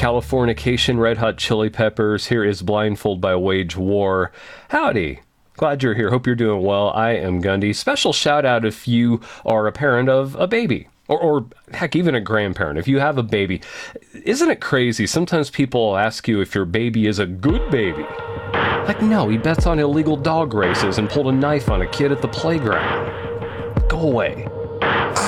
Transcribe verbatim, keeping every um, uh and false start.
Californication, Red Hot Chili Peppers. Here is Blindfold by Wage War. Howdy. Glad you're here. Hope you're doing well. I am Gundy. Special shout out if you are a parent of a baby. Or, or heck, even a grandparent. If you have a baby. Isn't it crazy? Sometimes people ask you if your baby is a good baby. Like, no, he bets on illegal dog races and pulled a knife on a kid at the playground. Go away.